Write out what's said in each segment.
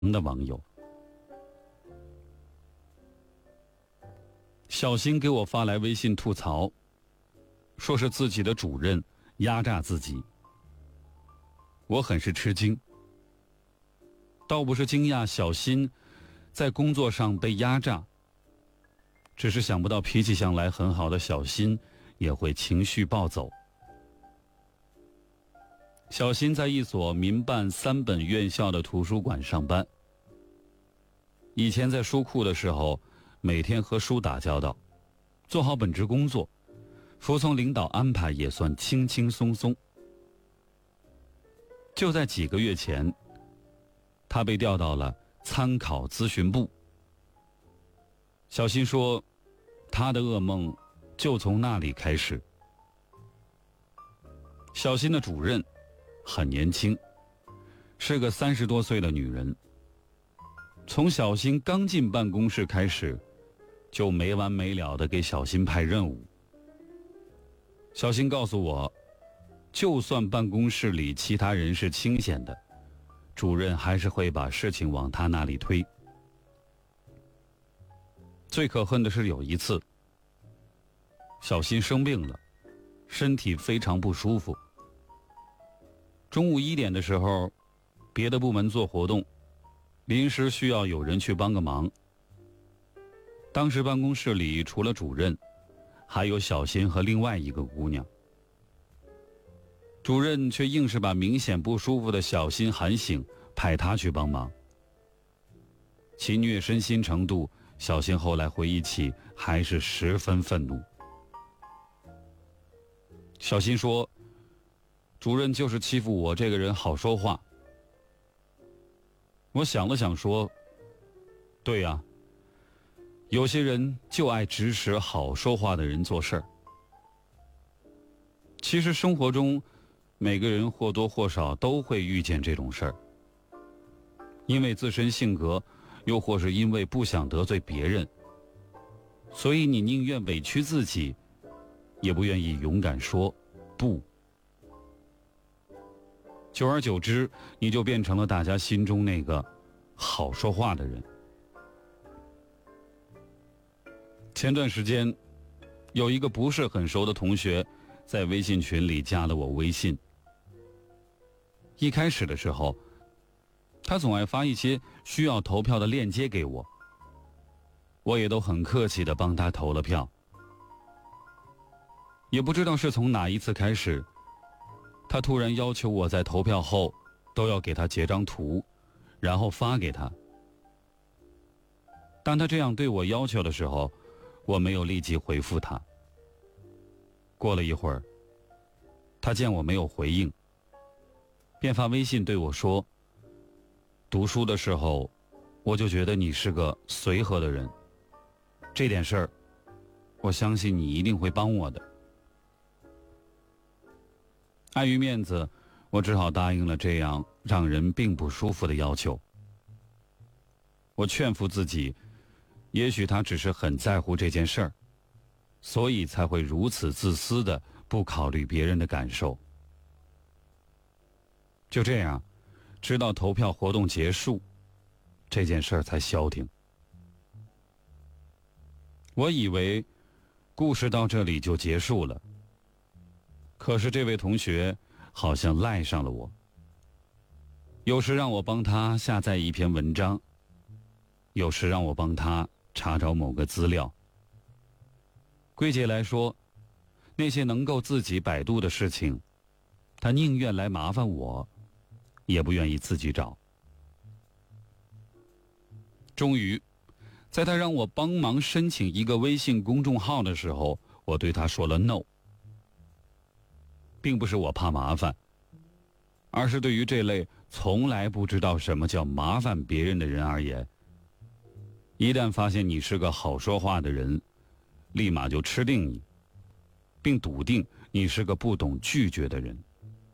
的网友。小新给我发来微信吐槽，说是自己的主任压榨自己。我很是吃惊，倒不是惊讶小新在工作上被压榨，只是想不到脾气向来很好的小新也会情绪暴走。小新在一所民办3本院校的图书馆上班，以前在书库的时候，每天和书打交道，做好本职工作，服从领导安排也算轻轻松松。就在几个月前，他被调到了参考咨询部。小新说，他的噩梦就从那里开始。小新的主任很年轻，是个30多岁的女人。从小新刚进办公室开始，就没完没了地给小新派任务。小新告诉我，就算办公室里其他人是清闲的，主任还是会把事情往他那里推。最可恨的是有一次，小新生病了，身体非常不舒服。中午1点的时候，别的部门做活动，临时需要有人去帮个忙。当时办公室里除了主任，还有小新和另外一个姑娘。主任却硬是把明显不舒服的小新喊醒，派他去帮忙。其虐身心程度，小新后来回忆起还是十分愤怒。小新说，主任就是欺负我这个人好说话。我想了想说，对呀，有些人就爱指使好说话的人做事儿。其实生活中每个人或多或少都会遇见这种事儿，因为自身性格，又或是因为不想得罪别人，所以你宁愿委屈自己，也不愿意勇敢说不。久而久之，你就变成了大家心中那个好说话的人。前段时间，有一个不是很熟的同学在微信群里加了我微信。一开始的时候，他总爱发一些需要投票的链接给我，我也都很客气地帮他投了票。也不知道是从哪一次开始，他突然要求我在投票后都要给他截张图，然后发给他。当他这样对我要求的时候，我没有立即回复他。过了一会儿，他见我没有回应，便发微信对我说，读书的时候我就觉得你是个随和的人，这点事儿我相信你一定会帮我的。碍于面子，我只好答应了这样让人并不舒服的要求。我劝服自己，也许他只是很在乎这件事儿，所以才会如此自私的不考虑别人的感受。就这样，直到投票活动结束，这件事儿才消停。我以为故事到这里就结束了，可是这位同学好像赖上了我，有时让我帮他下载一篇文章，有时让我帮他查找某个资料。归结来说，那些能够自己百度的事情，他宁愿来麻烦我，也不愿意自己找。终于，在他让我帮忙申请一个微信公众号的时候，我对他说了 no。并不是我怕麻烦，而是对于这类从来不知道什么叫麻烦别人的人而言，一旦发现你是个好说话的人，立马就吃定你，并笃定你是个不懂拒绝的人。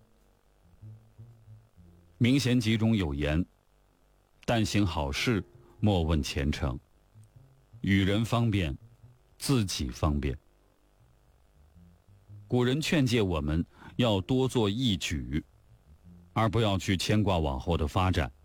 明贤集中有言，但行好事，莫问前程。与人方便，自己方便。古人劝诫我们要多做义举，而不要去牵挂往后的发展。